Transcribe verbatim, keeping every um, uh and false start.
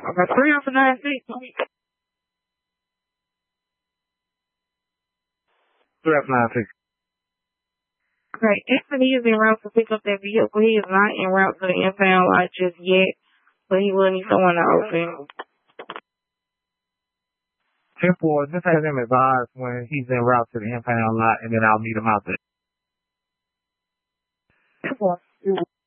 got three off of nine six. Three off nine six. Great. Anthony is en route to pick up that vehicle. He is not en route to the impound lot just yet, but he will need someone to open. ten four, just have him advise when he's en route to the impound lot, and then I'll meet him out there. ten four.